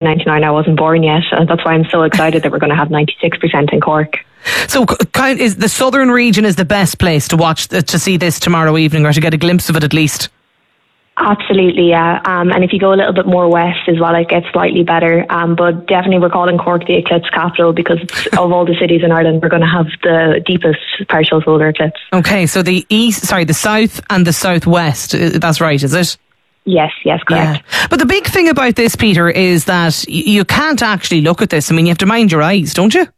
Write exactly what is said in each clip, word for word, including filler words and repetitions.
ninety-nine, I wasn't born yet, and that's why I'm so excited that we're going to have ninety-six percent in Cork. So, kind is the southern region is the best place to watch to see this tomorrow evening, or to get a glimpse of it at least? Absolutely, yeah. Um, and if you go a little bit more west as well, it gets slightly better. Um, but definitely we're calling Cork the eclipse capital because of all the cities in Ireland, we're going to have the deepest partial solar eclipse. Okay, so the east, sorry, the south and the southwest, that's right, is it? Yes, yes, correct. Yeah. But the big thing about this, Peter, is that you can't actually look at this. I mean, you have to mind your eyes, don't you?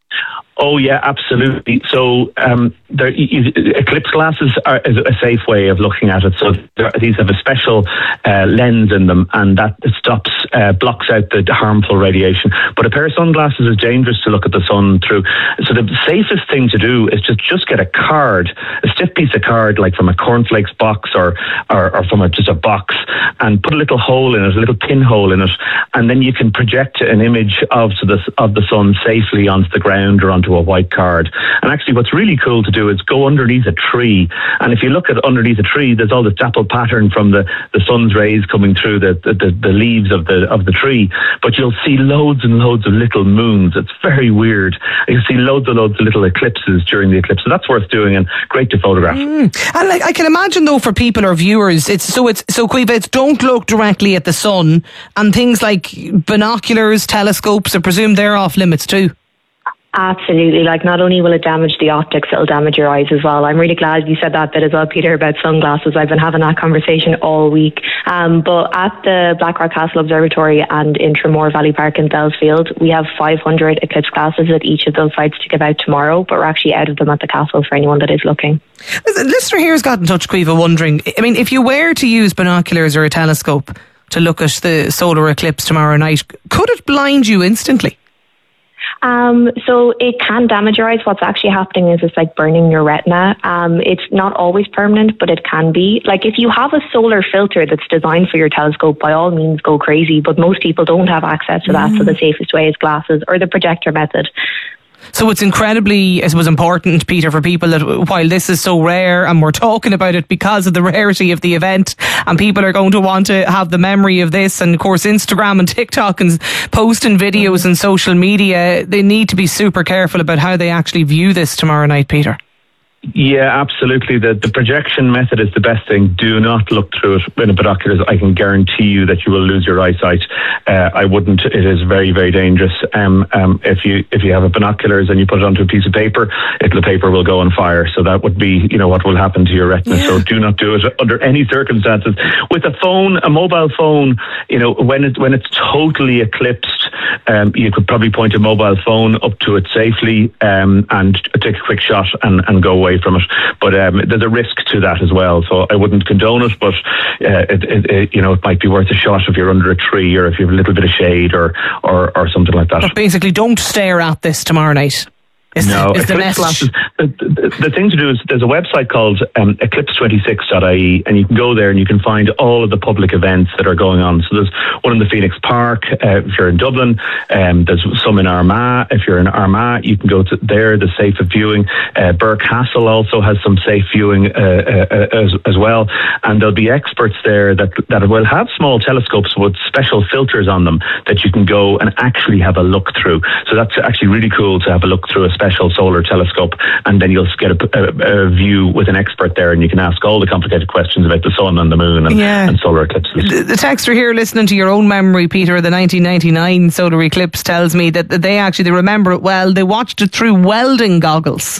Oh yeah, absolutely. So um, there, eclipse glasses are is a safe way of looking at it. So there, these have a special uh, lens in them, and that stops, uh, blocks out the harmful radiation. But a pair of sunglasses is dangerous to look at the sun through. So the safest thing to do is just just get a card, a stiff piece of card, like from a cornflakes box or or, or from a, just a box, and put a little hole in it, a little pinhole in it, and then you can project an image of the of the sun safely onto the ground or onto a white card. And actually what's really cool to do is go underneath a tree, and if you look at underneath a tree, there's all this dappled pattern from the, the sun's rays coming through the, the, the leaves of the of the tree, but you'll see loads and loads of little moons. It's very weird. You'll see loads and loads of little eclipses during the eclipse, so that's worth doing and great to photograph. Mm. And like, I can imagine though, for people or viewers, it's so it's so Caoimhe, it's don't look directly at the sun, and things like binoculars, telescopes, I presume they're off limits too. Absolutely. Like, not only will it damage the optics, it'll damage your eyes as well. I'm really glad you said that bit as well, Peter, about sunglasses. I've been having that conversation all week. Um, but at the Blackrock Castle Observatory and in Tramore Valley Park in Bellsfield, we have five hundred eclipse glasses at each of those sites to give out tomorrow, but we're actually out of them at the castle for anyone that is looking. A listener here has got in touch, Caoimhe, wondering, I mean, if you were to use binoculars or a telescope to look at the solar eclipse tomorrow night, could it blind you instantly? Um, so it can damage your eyes. What's actually happening is it's like burning your retina. Um, it's not always permanent, but it can be. Like, if you have a solar filter that's designed for your telescope, by all means go crazy, but most people don't have access to that, mm. so the safest way is glasses or the projector method. So it's incredibly, I suppose, important, Peter, for people that while this is so rare and we're talking about it because of the rarity of the event, and people are going to want to have the memory of this, and of course Instagram and TikTok and posting videos and social media, they need to be super careful about how they actually view this tomorrow night, Peter. Yeah, absolutely. The the projection method is the best thing. Do not look through it in a binoculars. I can guarantee you that you will lose your eyesight. Uh, I wouldn't. It is very, very dangerous. Um, um, if you if you have a binoculars and you put it onto a piece of paper, it, the paper will go on fire. So that would be, you know, what will happen to your retina. Yeah. So do not do it under any circumstances. With a phone, a mobile phone, you know, when it when it's totally eclipsed, um, you could probably point a mobile phone up to it safely um, and take a quick shot and, and go away from it, but um, there's a risk to that as well, so I wouldn't condone it, but uh, it, it, it, you know, it might be worth a shot if you're under a tree or if you have a little bit of shade or, or, or something like that. But basically, don't stare at this tomorrow night. Is no, the, is the eclipse glasses. The, the, the thing to do is there's a website called um, eclipse twenty-six dot I E, and you can go there and you can find all of the public events that are going on. So there's one in the Phoenix Park uh, if you're in Dublin. Um, there's some in Armagh. If you're in Armagh, you can go to there. The safe viewing. Uh, Burke Castle also has some safe viewing uh, uh, as, as well. And there'll be experts there that that will have small telescopes with special filters on them that you can go and actually have a look through. So that's actually really cool to have a look through a special solar telescope, and then you'll get a, a, a view with an expert there, and you can ask all the complicated questions about the sun and the moon and, yeah. and solar eclipses. The, the texter here, listening to your own memory, Peter, the nineteen ninety-nine solar eclipse, tells me that they actually they remember it well. They watched it through welding goggles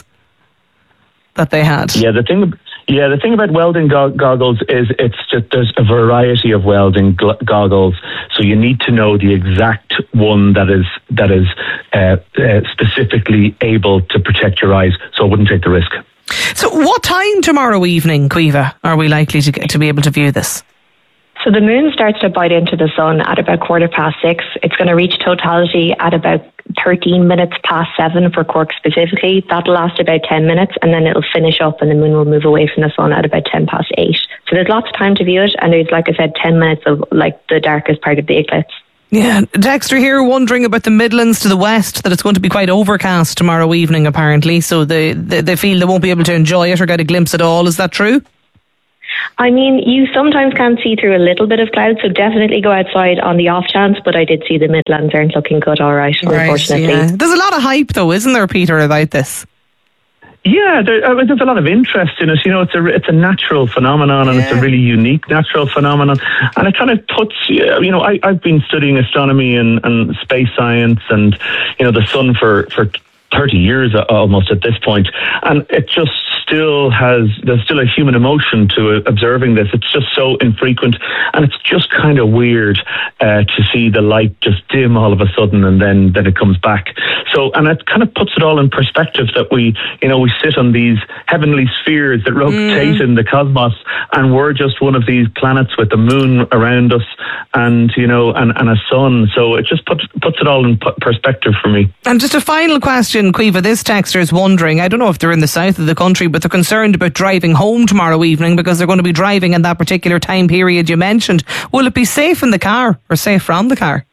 that they had. Yeah, the thing. Yeah, the thing about welding go- goggles is it's just there's a variety of welding gl- goggles, so you need to know the exact one that is that is uh, uh, specifically able to protect your eyes. So I wouldn't take the risk. So, what time tomorrow evening, Caoimhe, are we likely to get, to be able to view this? So the moon starts to bite into the sun at about quarter past six. It's going to reach totality at about thirteen minutes past seven for Cork specifically. That'll last about ten minutes, and then it'll finish up and the moon will move away from the sun at about ten past eight. So there's lots of time to view it, and there's, like I said, ten minutes of like the darkest part of the eclipse. Yeah, Dexter here wondering about the Midlands to the west, that it's going to be quite overcast tomorrow evening apparently, so they, they, they feel they won't be able to enjoy it or get a glimpse at all. Is that true? I mean, you sometimes can see through a little bit of cloud, so definitely go outside on the off chance, but I did see the Midlands aren't looking good, all right, right unfortunately. Yeah. There's a lot of hype, though, isn't there, Peter, about this? Yeah, there, I mean, there's a lot of interest in it. You know, it's a it's a natural phenomenon, and yeah. it's a really unique natural phenomenon. And it kind of puts, you know, I, I've been studying astronomy and, and space science and, you know, the sun for, for thirty years almost at this point, and it just still has, there's still a human emotion to observing this. It's just so infrequent, and it's just kind of weird uh, to see the light just dim all of a sudden, and then then it comes back. So, and it kind of puts it all in perspective that we, you know, we sit on these heavenly spheres that rotate mm. in the cosmos, and we're just one of these planets with the moon around us, and you know, and, and a sun. So it just puts puts it all in perspective for me. And just a final question, Caoimhe, this texter is wondering, I don't know if they're in the south of the country, but they're concerned about driving home tomorrow evening because they're going to be driving in that particular time period you mentioned. Will it be safe in the car or safe from the car?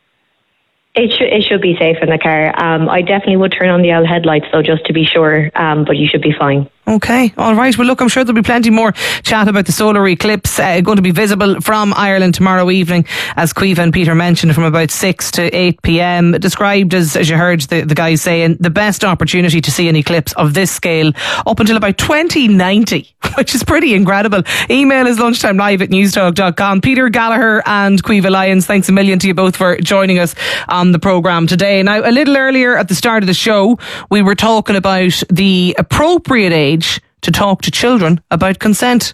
It should, it should be safe in the car. Um, I definitely would turn on the L headlights though, just to be sure, um, but you should be fine. Okay, all right. Well, look, I'm sure there'll be plenty more chat about the solar eclipse uh, going to be visible from Ireland tomorrow evening, as Caoimhe and Peter mentioned, from about six to eight p.m. Described as, as you heard the, the guys saying, the best opportunity to see an eclipse of this scale up until about twenty ninety, which is pretty incredible. Email is lunchtimelive at newstalk dot com. Peter Gallagher and Caoimhe Lyons, thanks a million to you both for joining us on the programme today. Now, a little earlier at the start of the show, we were talking about the appropriate age to talk to children about consent.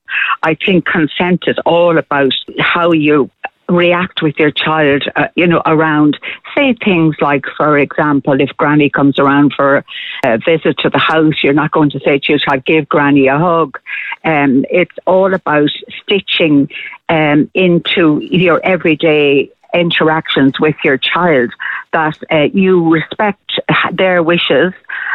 I think consent is all about how you react with your child, uh, you know, around, say things like, for example, if Granny comes around for a visit to the house, you're not going to say to your child, give Granny a hug. Um, it's all about stitching um, into your everyday interactions with your child, that uh, you respect their wishes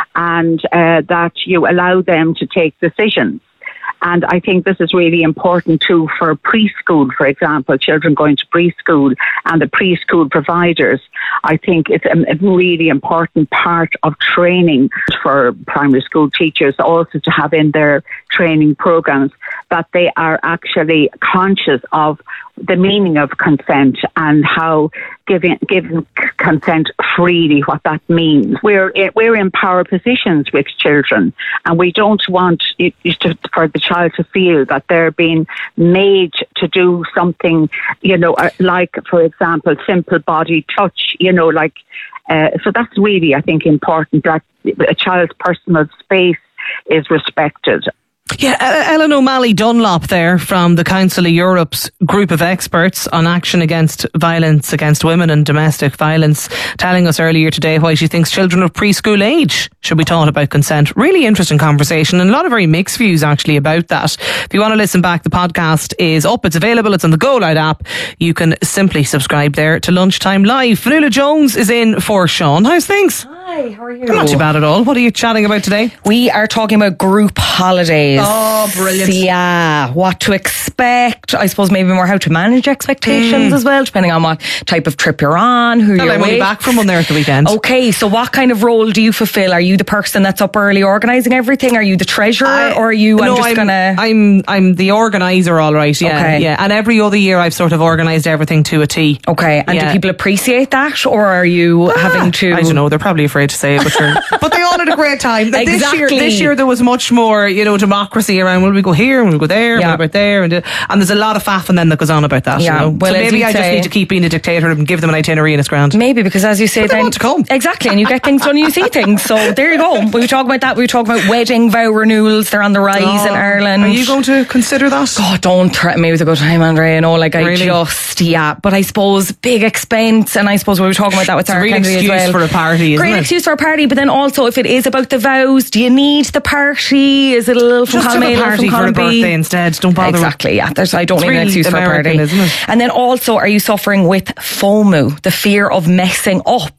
and uh, that you allow them to take decisions. And I think this is really important too for preschool, for example, children going to preschool and the preschool providers. I think it's a, a really important part of training for primary school teachers also to have in their training programs that they are actually conscious of the meaning of consent and how giving giving consent freely, what that means. We're we're in power positions with children, and we don't want it to, for the child to feel that they're being made to do something, you know, like, for example, simple body touch, you know, like. Uh, so that's really, I think, important that a child's personal space is respected. Yeah, Ellen O'Malley Dunlop there from the Council of Europe's group of experts on action against violence against women and domestic violence, telling us earlier today why she thinks children of preschool age should be taught about consent. Really interesting conversation and a lot of very mixed views actually about that. If you want to listen back, the podcast is up, it's available, it's on the Go Loud app. You can simply subscribe there to Lunchtime Live. Fionnuala Jones is in for Sean. How's things? Hi, how are you? Not too bad at all. What are you chatting about today? We are talking about group holidays. Oh, brilliant. Yeah, what to expect. I suppose maybe more how to manage expectations mm. as well, depending on what type of trip you're on, who well, you're I'm with. only back from one there at the weekend. Okay, so what kind of role do you fulfill? Are you the person that's up early organising everything? Are you the treasurer? I, or are you, no, I'm just I'm, gonna... I'm, I'm the organiser, all right, yeah. Okay. yeah. And every other year I've sort of organised everything to a T. Okay, and yeah. do people appreciate that? Or are you ah, having to... I don't know, they're probably afraid to say it, but sure. But they all had a great time. Exactly. This year, this year there was much more, you know, democracy around, will we go here, will we go there, yeah. what about there, and, and there's a lot of faffing then that goes on about that. Yeah. You know? Well, so maybe I say, just need to keep being a dictator and give them an itinerary and it's grand. Maybe, because as you say, but they then want to come. Exactly, and you get things done, you see things. So there you go. We were talking about that. We were talking about wedding vow renewals. They're on the rise oh, in Ireland. Are you going to consider that? God, don't threaten me with a good time, Andrea. You know, like I really? just yeah. But I suppose big expense, and I suppose we were talking about that with it's Sarah a real Kennedy excuse as well. for a party, isn't Great it? excuse for a party, but then also if it is about the vows, do you need the party? Is it a little from just have a party for a birthday instead? Don't bother. Exactly. Yeah. There's. I don't it's need really an excuse American, for a party. Isn't it? And then also, are you suffering with FOMO, the fear of messing up?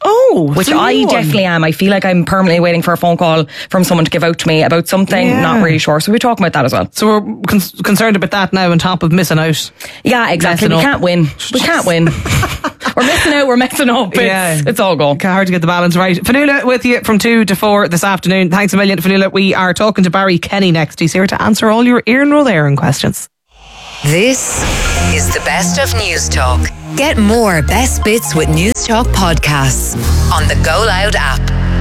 Oh, which it's a I new one. definitely am. I feel like I'm permanently waiting for a phone call from someone to give out to me about something. Yeah. Not really sure. So we're talking about that as well. So we're con- concerned about that now on top of missing out. Yeah, exactly. Messing We up. can't win. We can't win. We're missing out. We're messing up. It's, Yeah. it's all gone. Hard to get the balance right. Fanula with you from two to four this afternoon. Thanks a million, Fanula. We are talking to Barry Kenny next. He's here to answer all your ear and roll Aaron questions. This is the best of News Talk. Get more best bits with News Talk podcasts on the Go Loud app.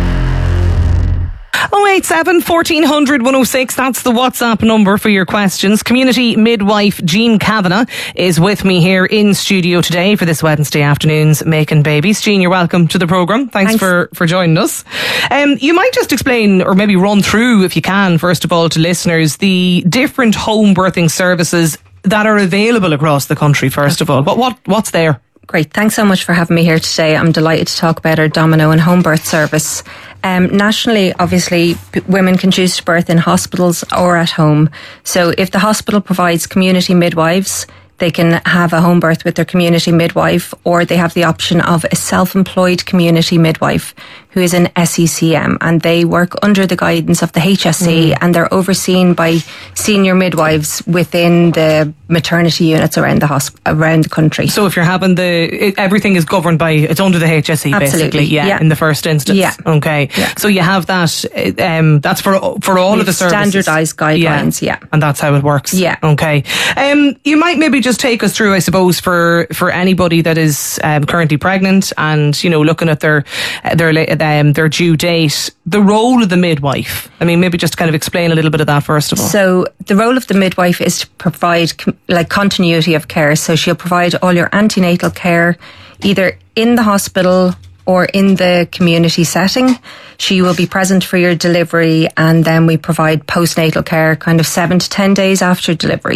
oh eight seven, fourteen hundred, one oh six. That's the WhatsApp number for your questions. Community midwife Jean Kavanagh is with me here in studio today for this Wednesday afternoon's Making Babies. Jean, you're welcome to the programme. Thanks, Thanks. for for joining us. Um, you might just explain, or maybe run through, if you can, first of all, to listeners, the different home birthing services that are available across the country. First of all, what what what's there? Great. Thanks so much for having me here today. I'm delighted to talk about our Domino and home birth service. Um, nationally, obviously, p- women can choose to birth in hospitals or at home. So if the hospital provides community midwives, they can have a home birth with their community midwife, or they have the option of a self-employed community midwife who is an S E C M, and they work under the guidance of the H S E, mm. and they're overseen by senior midwives within the maternity units around the hosp- around the country. So if you're having the, it, everything is governed by, it's under the H S E. Absolutely, basically, yeah, yeah. in the first instance. Yeah. Okay. Yeah. So you have that, um, that's for for all We've of the services. Standardised guidelines, yeah. yeah. And that's how it works. Yeah. Okay. Um, you might maybe just take us through, I suppose, for, for anybody that is um, currently pregnant and, you know, looking at their, their, um, their due date, the role of the midwife. I mean, maybe just kind of explain a little bit of that first of all. So the role of the midwife is to provide com- like continuity of care. So she'll provide all your antenatal care either in the hospital or in the community setting. She will be present for your delivery, and then we provide postnatal care kind of seven to ten days after delivery.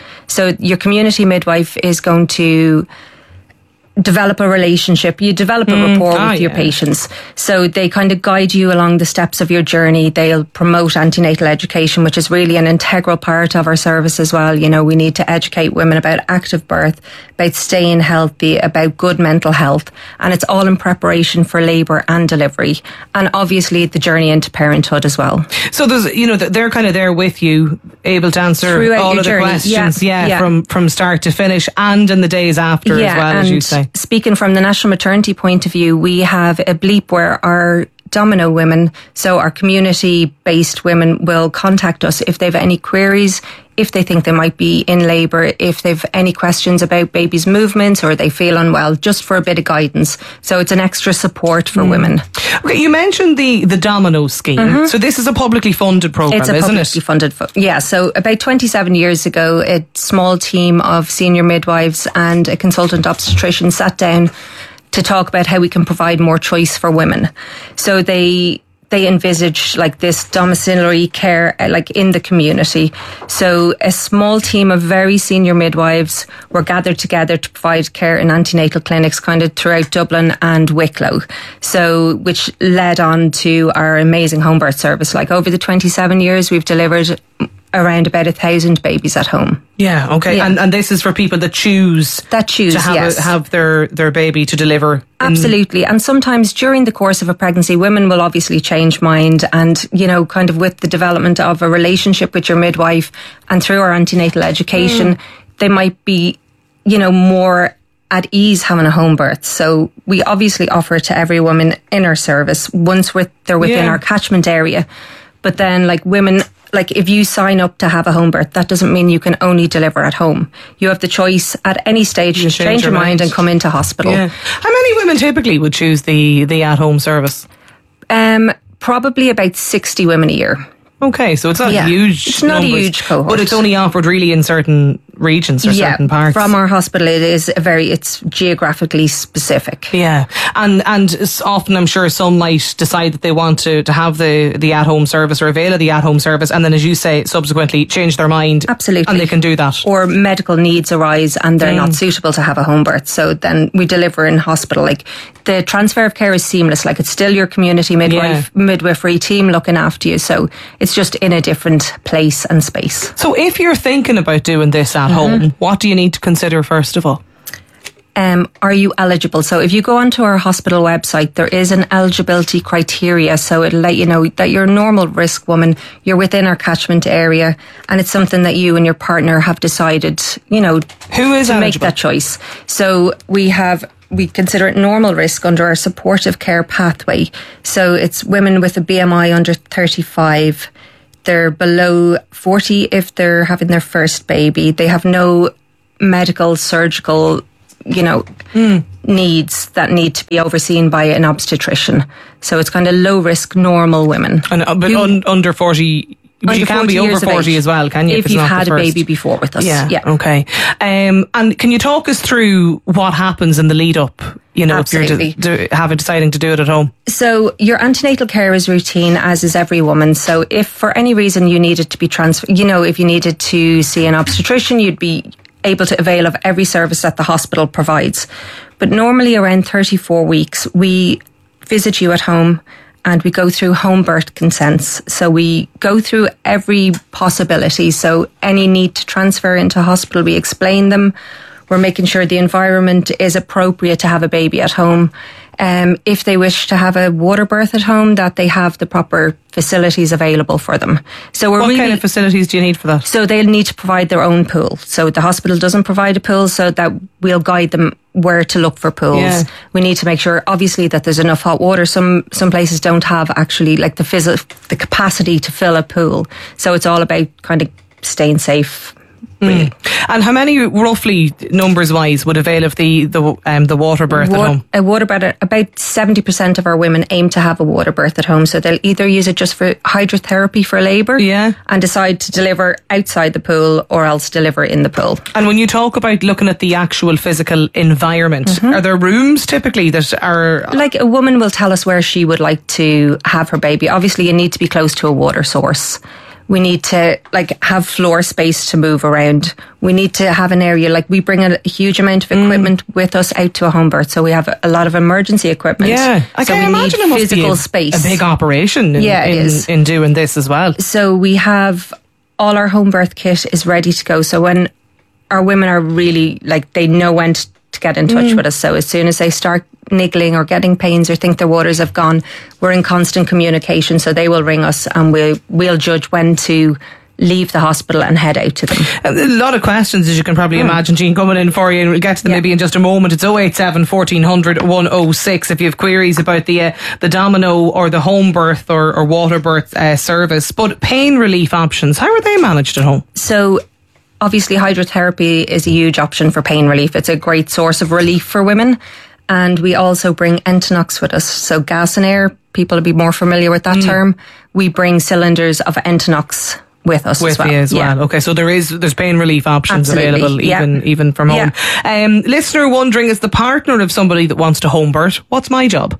So your community midwife is going to develop a relationship. You develop a Mm, rapport ah, with your yeah. patients. So they kind of guide you along the steps of your journey. They'll promote antenatal education, which is really an integral part of our service as well. You know, we need to educate women about active birth, about staying healthy, about good mental health. And it's all in preparation for labour and delivery. And obviously the journey into parenthood as well. So there's, you know, they're kind of there with you, able to answer Throughout all your of the journey. questions, Yeah, yeah, yeah. from, from start to finish, and in the days after as well, as you and say. Speaking from the National Maternity point of view, we have a bleep where our Domino women, so our community-based women, will contact us if they've any queries, if they think they might be in labour, if they've any questions about baby's movements or they feel unwell, just for a bit of guidance. So it's an extra support for mm. women. Okay, you mentioned the, the Domino scheme. Mm-hmm. So this is a publicly funded programme, isn't it? It's a publicly it? funded, fu- yeah. So about twenty-seven years ago, a small team of senior midwives and a consultant obstetrician sat down to talk about how we can provide more choice for women. So they they envisaged like this domiciliary care uh, like in the community. So a small team of very senior midwives were gathered together to provide care in antenatal clinics kind of throughout Dublin and Wicklow. So which led on to our amazing home birth service. Like over the twenty-seven years, we've delivered around about a thousand babies at home. Yeah, okay. Yeah. And and this is for people that choose that choose to have, yes. a, have their, their baby to deliver. Absolutely. And sometimes during the course of a pregnancy, women will obviously change mind, and, you know, kind of with the development of a relationship with your midwife and through our antenatal education, mm. they might be, you know, more at ease having a home birth. So we obviously offer it to every woman in our service once with, they're within Yeah. our catchment area. But then, like, women, like, if you sign up to have a home birth, that doesn't mean you can only deliver at home. You have the choice at any stage You to change change your your mind mind. and come into hospital. Yeah. How many women typically would choose the, the at-home service? Um, probably about sixty women a year. Okay, so it's not Yeah. huge. It's not a numbers, huge cohort. but it's only offered really in certain regions or yeah, certain parts. from our hospital, it is a very, it's geographically specific. Yeah, and and it's often I'm sure some might decide that they want to, to have the, the at home service or avail of the at home service, and then, as you say, subsequently change their mind. Absolutely, and they can do that. Or medical needs arise and they're Mm. not suitable to have a home birth, so then we deliver in hospital. Like, the transfer of care is seamless. Like, it's still your community midwife Yeah. midwifery team looking after you. So it's just in a different place and space. So if you're thinking about doing this at Mm-hmm. home, what do you need to consider first of all? Um, are you eligible? So if you go onto our hospital website, there is an eligibility criteria. So it'll let you know that you're a normal risk woman, you're within our catchment area, and it's something that you and your partner have decided, you know, who is to eligible? Make that choice. So we have, we consider it normal risk under our supportive care pathway. So it's women with a B M I under thirty-five. They're below forty if they're having their first baby. They have no medical, surgical, you know, mm. needs that need to be overseen by an obstetrician. So it's kind of low risk, normal women. And uh, but who, un, under forty, but you can be over forty as well, can you? If, if you've had a baby before with us. Yeah. yeah. Okay. Um, and can you talk us through what happens in the lead up? You know, Absolutely. if you're de- de- having deciding to do it at home. So your antenatal care is routine, as is every woman. So if for any reason you needed to be transferred, you know, if you needed to see an obstetrician, you'd be able to avail of every service that the hospital provides. But normally around thirty-four weeks, we visit you at home and we go through home birth consents. So we go through every possibility. So any need to transfer into hospital, we explain them. We're making sure the environment is appropriate to have a baby at home. Um, if they wish to have a water birth at home, that they have the proper facilities available for them. So we're what really, kind of facilities do you need for that? So they'll need to provide their own pool. So the hospital doesn't provide a pool, so that we'll guide them where to look for pools. Yeah. We need to make sure, obviously, that there's enough hot water. Some some places don't have actually like the phys- the capacity to fill a pool. So it's all about kind of staying safe. Really. Mm. And how many, roughly, numbers wise, would avail of the the um, the water birth Wa- at home? A water birth, about seventy percent of our women aim to have a water birth at home. So they'll either use it just for hydrotherapy for labour, yeah, and decide to deliver outside the pool, or else deliver in the pool. And when you talk about looking at the actual physical environment, mm-hmm. are there rooms typically that are... Like a woman will tell us where she would like to have her baby. Obviously you need to be close to a water source. We need to like have floor space to move around. We need to have an area, like we bring a huge amount of equipment mm. with us out to a home birth. So we have a lot of emergency equipment. Yeah, I so can we imagine need it must physical be a, space. a big operation in, yeah, it in, is. in doing this as well. So we have all our home birth kit is ready to go. So when our women are really like, they know when to to get in touch mm. with us. So as soon as they start niggling or getting pains or think their waters have gone, we're in constant communication. So they will ring us and we'll, we'll judge when to leave the hospital and head out to them. A lot of questions, as you can probably mm. imagine, Jean, coming in for you, and we'll get to them yeah. maybe in just a moment. It's oh eight seven, fourteen hundred, one oh six if you have queries about the uh, the Domino or the home birth or, or water birth uh, service. But pain relief options, how are they managed at home? So obviously hydrotherapy is a huge option for pain relief. It's a great source of relief for women. And we also bring Entonox with us. So gas and air, people will be more familiar with that mm. term. We bring cylinders of Entonox with us with as well. you as yeah. well. Okay, so there is there's pain relief options Absolutely. available yeah. even even from home. Yeah. Um, listener wondering, is the partner of somebody that wants to home birth, what's my job?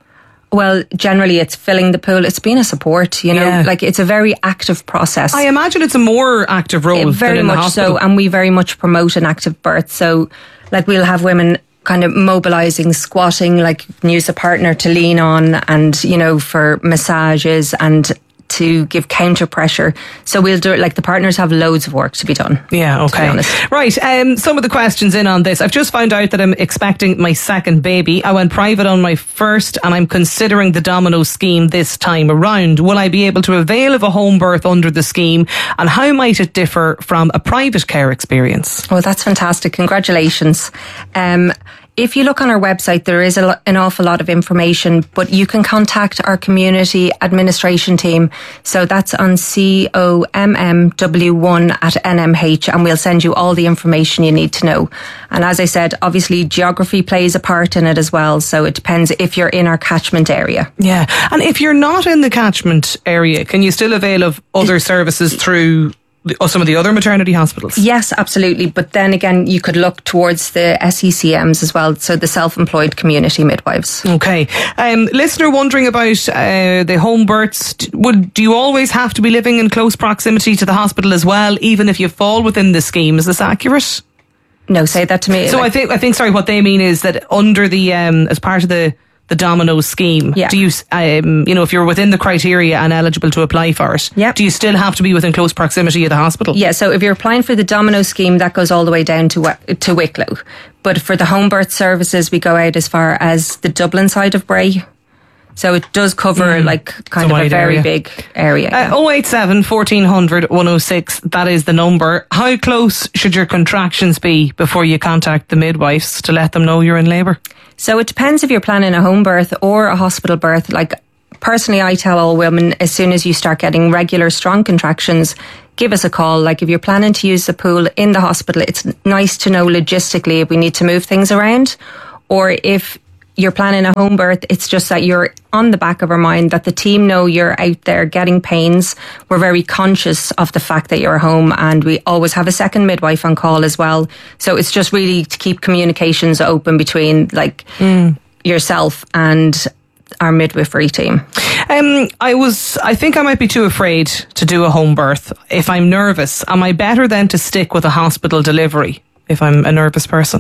Well, generally it's filling the pool. It's being a support, you know, yeah. like it's a very active process. I imagine it's a more active role. It, very than in much the hospital. so, and we very much promote an active birth. So, like, we'll have women kind of mobilising, squatting, like use a partner to lean on, and you know, for massages and to give counter pressure. So we'll do it, like the partners have loads of work to be done. Yeah, okay. Right, um, some of the questions in on this. I've just found out that I'm expecting my second baby. I went private on my first and I'm considering the Domino scheme this time around. Will I be able to avail of a home birth under the scheme, and how might it differ from a private care experience? Oh, that's fantastic. Congratulations. Um, If you look on our website, there is a lo- an awful lot of information, but you can contact our community administration team. So that's on C O M M W one at N M H, and we'll send you all the information you need to know. And as I said, obviously geography plays a part in it as well. So it depends if you're in our catchment area. Yeah. And if you're not in the catchment area, can you still avail of other services through or some of the other maternity hospitals? Yes, absolutely. But then again, you could look towards the S E C Ms as well, so the self-employed community midwives. Okay. Um, listener wondering about uh, the home births. Would do you always have to be living in close proximity to the hospital as well, even if you fall within the scheme? Is this accurate? No, say that to me. So like, I think I think sorry, what they mean is that under the um, as part of the the Domino scheme, Yeah. do you, um, you know, if you're within the criteria and eligible to apply for it, Yep. do you still have to be within close proximity of the hospital? Yeah, so if you're applying for the Domino scheme, that goes all the way down to Wi- to Wicklow. But for the home birth services, we go out as far as the Dublin side of Bray. So it does cover Mm. like kind It's a of a wide very area. big area. Uh, yeah. oh eight seven, fourteen hundred, one oh six, that is the number. How close should your contractions be before you contact the midwives to let them know you're in labour? So it depends if you're planning a home birth or a hospital birth. Like personally, I tell all women, as soon as you start getting regular strong contractions, give us a call. Like if you're planning to use the pool in the hospital, it's nice to know logistically if we need to move things around, or if you're planning a home birth, it's just that you're on the back of our mind, that the team know you're out there getting pains. We're very conscious of the fact that you're home, and we always have a second midwife on call as well. So it's just really to keep communications open between like mm. yourself and our midwifery team. Um, I was, I think I might be too afraid to do a home birth. If I'm nervous, am I better then to stick with a hospital delivery if I'm a nervous person?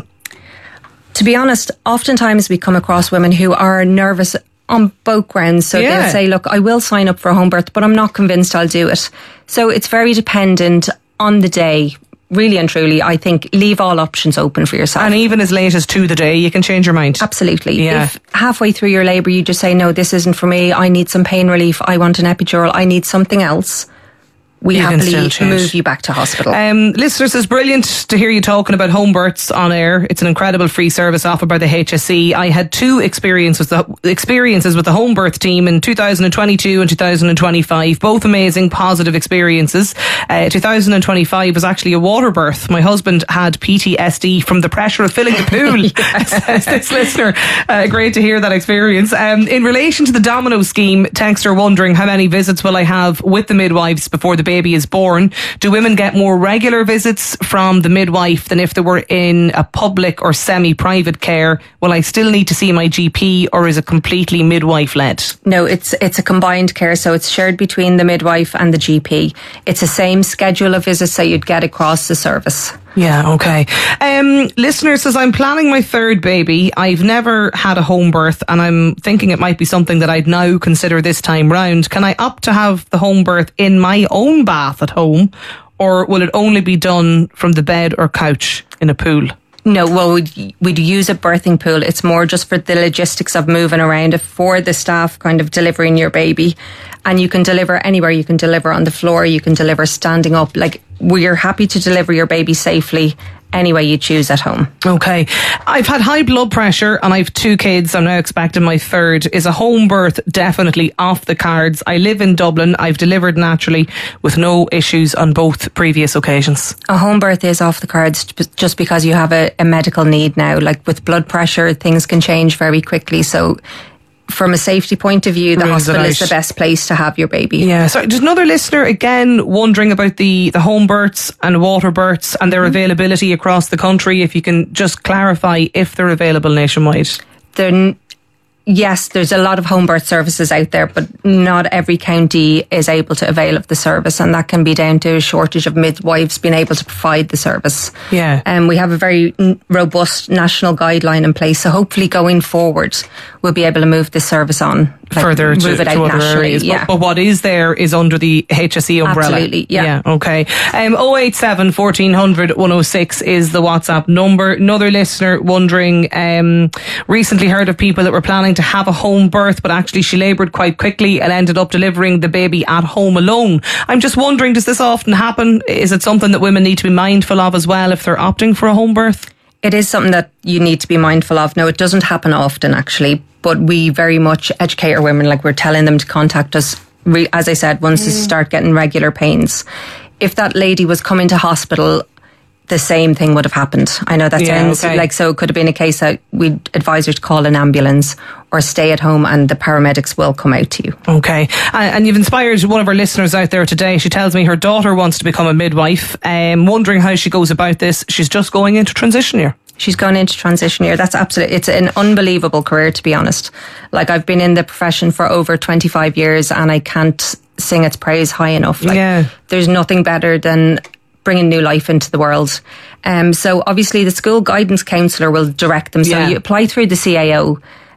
To be honest, oftentimes we come across women who are nervous on both grounds. So Yeah. they'll say, look, I will sign up for a home birth, but I'm not convinced I'll do it. So it's very dependent on the day. Really and truly, I think leave all options open for yourself. And even as late as two the day, you can change your mind. Absolutely. Yeah. If halfway through your labour you just say, no, this isn't for me, I need some pain relief, I want an epidural, I need something else, we You can happily still change. move you back to hospital. Um, listeners, it's brilliant to hear you talking about home births on air. It's an incredible free service offered by the H S E. I had two experiences the, experiences with the home birth team in two thousand twenty-two and two thousand twenty-five. Both amazing, positive experiences. Uh, two thousand twenty-five was actually a water birth. My husband had P T S D from the pressure of filling the pool. Says this listener. Uh, great to hear that experience. Um, in relation to the Domino scheme, texter wondering how many visits will I have with the midwives before the baby baby is born. Do women get more regular visits from the midwife than if they were in a public or semi-private care? Will I still need to see my G P, or is it completely midwife-led? No, it's it's a combined care, so it's shared between the midwife and the G P. It's the same schedule of visits that you'd get across the service. Yeah, okay. Um, listener says, I'm planning my third baby. I've never had a home birth, and I'm thinking it might be something that I'd now consider this time round. Can I opt to have the home birth in my own bath at home, or will it only be done from the bed or couch in a pool? No, well, we'd, we'd use a birthing pool. It's more just for the logistics of moving around, for the staff kind of delivering your baby. And you can deliver anywhere. You can deliver on the floor. You can deliver standing up. Like, we're happy to deliver your baby safely any way you choose at home. Okay. I've had high blood pressure and I've two kids. I'm now expecting my third. Is a home birth definitely off the cards? I live in Dublin. I've delivered naturally with no issues on both previous occasions. A home birth is off the cards just because you have a, a medical need now. Like with blood pressure, things can change very quickly. So from a safety point of view, the Rules hospital it is out. the best place to have your baby. Yeah. So there's another listener again wondering about the, the home births and water births and their mm-hmm. availability across the country. If you can just clarify if they're available nationwide. They're n- Yes, there's a lot of home birth services out there, but not every county is able to avail of the service, and that can be down to a shortage of midwives being able to provide the service. Yeah. And um, we have a very n- robust national guideline in place, so hopefully going forward we'll be able to move this service on. Like further move to, it out to other nationally, areas. yeah. But, but what is there is under the H S E umbrella. Absolutely, yeah. Yeah, okay. Um, oh eight seven, fourteen hundred, one oh six is the WhatsApp number. Another listener wondering, um, recently heard of people that were planning to have a home birth, but actually she laboured quite quickly and ended up delivering the baby at home alone. I'm just wondering, does this often happen? Is it something that women need to be mindful of as well if they're opting for a home birth? It is something that you need to be mindful of. No, it doesn't happen often actually, but we very much educate our women. Like, we're telling them to contact us, re- as I said, once mm. they start getting regular pains. If that lady was coming to hospital, the same thing would have happened. I know that yeah, sounds okay. like, so it could have been a case that we'd advise her to call an ambulance or stay at home and the paramedics will come out to you. Okay. And, and you've inspired one of our listeners out there today. She tells me her daughter wants to become a midwife. Um, wondering how she goes about this. She's just going into transition year. She's gone into transition year. That's absolutely, it's an unbelievable career, to be honest. Like, I've been in the profession for over twenty-five years and I can't sing its praise high enough. Like, yeah. There's nothing better than bringing new life into the world. Um, so obviously the school guidance counsellor will direct them. So yeah. you apply through the C A O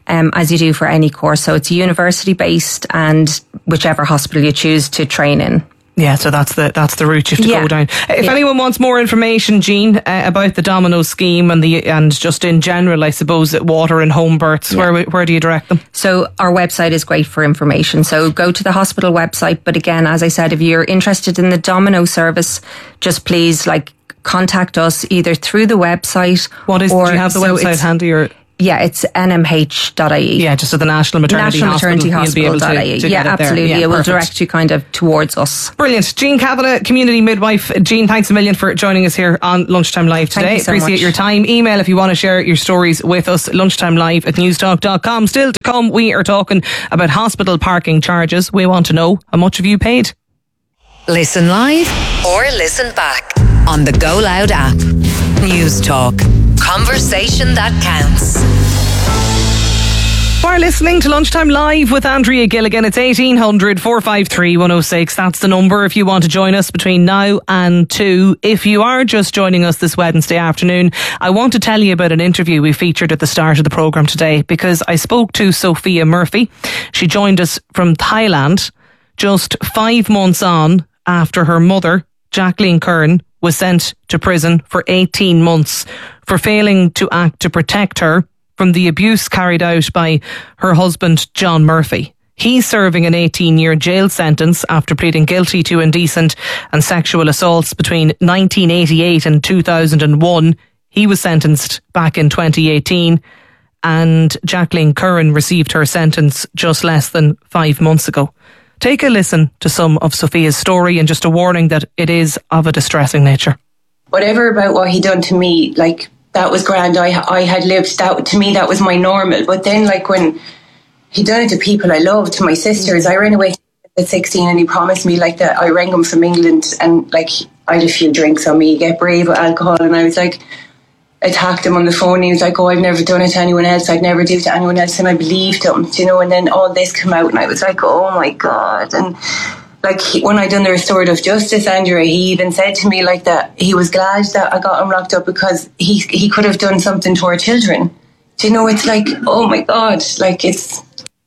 um, as you do for any course. So it's university based, and whichever hospital you choose to train in. Yeah, so that's the that's the route you have to yeah. go down. If yeah. anyone wants more information, Jean, uh, about the Domino scheme and the and just in general, I suppose, at water and home births, yeah. where where do you direct them? So our website is great for information. So go to the hospital website. But again, as I said, if you're interested in the Domino service, just please like contact us either through the website. What is? Or, do you have the so website handy or? Yeah, it's N M H dot I E. Yeah, just at the National Maternity National Hospital. Maternity Hospital dot I E. Yeah, absolutely. Yeah, it will direct you kind of towards us. Brilliant. Jean Kavanagh, community midwife. Jean, thanks a million for joining us here on Lunchtime Live today. Thank you so Appreciate much. your time. Email if you want to share your stories with us, lunchtime live at newstalk dot com. Still to come, we are talking about hospital parking charges. We want to know, how much have you paid? Listen live or listen back on the Go Loud app. News Talk. Conversation that counts. We're listening to Lunchtime Live with Andrea Gilligan. It's eighteen hundred, four five three, one oh six. That's the number if you want to join us between now and two. If you are just joining us this Wednesday afternoon, I want to tell you about an interview we featured at the start of the programme today, because I spoke to Sophia Murphy. She joined us from Thailand just five months on after her mother, Jacqueline Curran, was sent to prison for eighteen months for failing to act to protect her from the abuse carried out by her husband, John Murphy. He's serving an eighteen-year jail sentence after pleading guilty to indecent and sexual assaults between nineteen eighty-eight and two thousand one. He was sentenced back in twenty eighteen, and Jacqueline Curran received her sentence just less than five months ago. Take a listen to some of Sophia's story, and just a warning that it is of a distressing nature. Whatever about what he done to me, like, that was grand. I I had lived that. To me, that was my normal. But then, like, when he done it to people I loved, to my sisters, I ran away at sixteen, and he promised me, like, that I rang him from England, and, like, I had a few drinks on me, get brave with alcohol, and I was like, attacked him on the phone. He was like, oh, I've never done it to anyone else. I'd never do it to anyone else. And I believed him, you know, and then all this came out, and I was like, oh my God. And like, he, when I done the restorative justice, Andrea, he even said to me, like, that he was glad that I got him locked up because he he could have done something to our children. Do you know, it's like, oh my God, like, it's...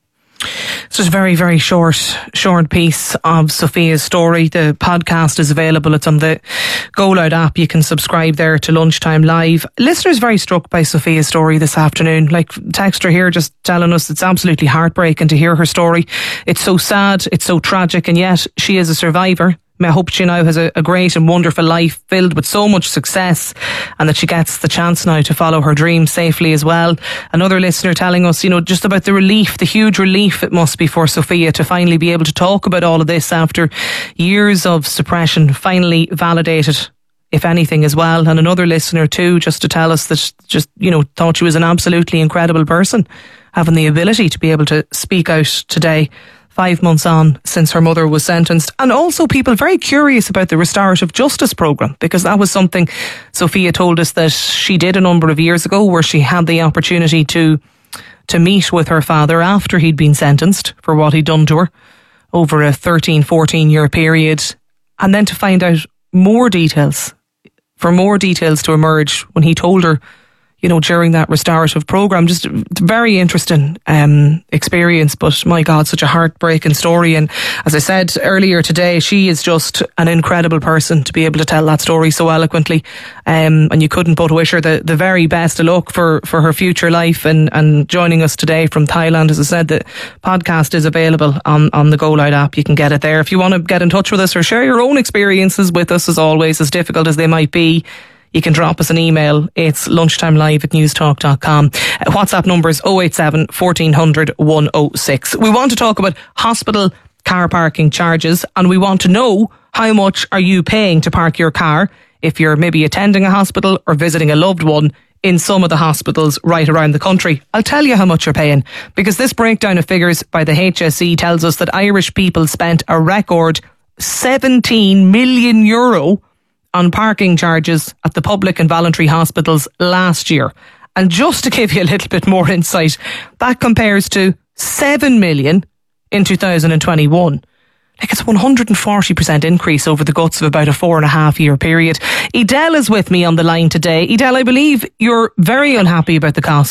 It's just a very, very short, short piece of Sophia's story. The podcast is available. It's on the Go Loud app. You can subscribe there to Lunchtime Live. Listeners very struck by Sophia's story this afternoon. Like, texter here just telling us it's absolutely heartbreaking to hear her story. It's so sad, it's so tragic, and yet she is a survivor. I hope she now has a, a great and wonderful life filled with so much success, and that she gets the chance now to follow her dreams safely as well. Another listener telling us, you know, just about the relief, the huge relief it must be for Sophia to finally be able to talk about all of this after years of suppression, finally validated, if anything, as well. And another listener too, just to tell us that just, you know, thought she was an absolutely incredible person, having the ability to be able to speak out today, five months on since her mother was sentenced. And also people very curious about the restorative justice programme, because that was something Sophia told us that she did a number of years ago, where she had the opportunity to to meet with her father after he'd been sentenced for what he'd done to her over a thirteen, fourteen year period, and then to find out more details, for more details to emerge when he told her, you know, during that restorative programme. Just a very interesting um, experience, but my God, such a heartbreaking story. And as I said earlier today, she is just an incredible person to be able to tell that story so eloquently. Um, and you couldn't but wish her the, the very best of luck for, for her future life. And, and joining us today from Thailand, as I said, the podcast is available on, on the Go Loud app. You can get it there. If you want to get in touch with us or share your own experiences with us, as always, as difficult as they might be, you can drop us an email. It's lunchtimelive at newstalk dot com. Uh, WhatsApp number is oh eight seven, fourteen hundred, one oh six. We want to talk about hospital car parking charges, and we want to know, how much are you paying to park your car if you're maybe attending a hospital or visiting a loved one in some of the hospitals right around the country. I'll tell you how much you're paying, because this breakdown of figures by the H S E tells us that Irish people spent a record seventeen million euro on parking charges at the public and voluntary hospitals last year. And just to give you a little bit more insight, that compares to seven million in two thousand twenty-one. Like, it's a one hundred forty percent increase over the guts of about a four and a half year period. Edel is with me on the line today. Edel, I believe you're very unhappy about the cost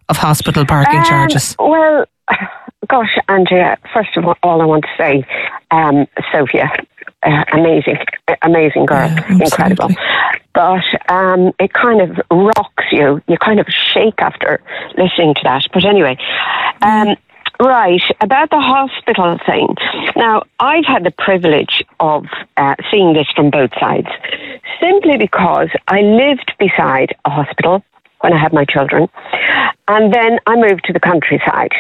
of hospital parking um, charges? Well, gosh, Andrea, first of all, all I want to say, um, Sophia, uh, amazing, amazing girl, Yeah, incredible. But um, it kind of rocks you. You kind of shake after listening to that. But anyway, um, right, about the hospital thing. Now, I've had the privilege of uh, seeing this from both sides, simply because I lived beside a hospital when I had my children, and then I moved to the countryside.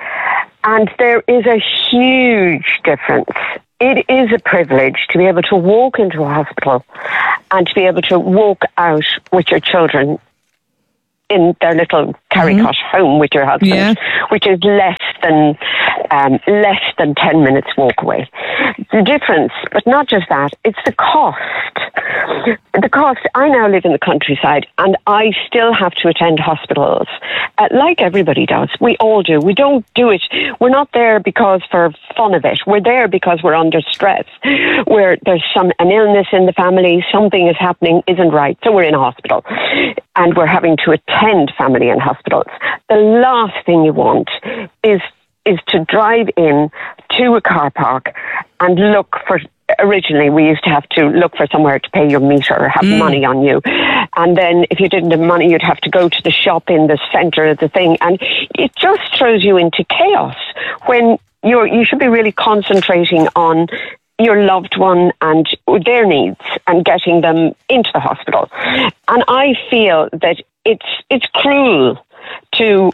And there is a huge difference. It is a privilege to be able to walk into a hospital and to be able to walk out with your children in their little carry cot mm-hmm. home with your husband, yeah. which is less than um, less than ten minutes walk away. The difference, but not just that, it's the cost. The cost. I now live in the countryside, and I still have to attend hospitals, uh, like everybody does. We all do. We don't do it. We're not there because for fun of it. We're there because we're under stress. Where there's some an illness in the family, something is happening, isn't right, so we're in a hospital, and we're having to attend family in hospitals. The last thing you want is is to drive in to a car park and look for, originally we used to have to look for somewhere to pay your meter or have mm. money on you. And then if you didn't have money, you'd have to go to the shop in the centre of the thing. And it just throws you into chaos when you're, you should be really concentrating on your loved one and their needs and getting them into the hospital. And I feel that it's, it's cruel to